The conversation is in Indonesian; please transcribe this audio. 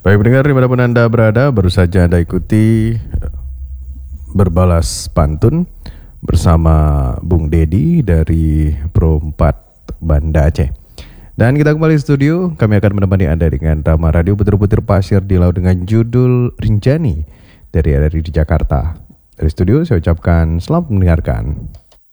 Baik pendengar, dimanapun Anda berada, baru saja Anda ikuti Berbalas Pantun bersama Bung Dedi dari Pro 4 Banda Aceh. Dan kita kembali di studio, kami akan menemani Anda dengan drama radio Butir-Butir Pasir di Laut dengan judul Rinjani dari RRI di Jakarta. Dari studio saya ucapkan selamat mendengarkan.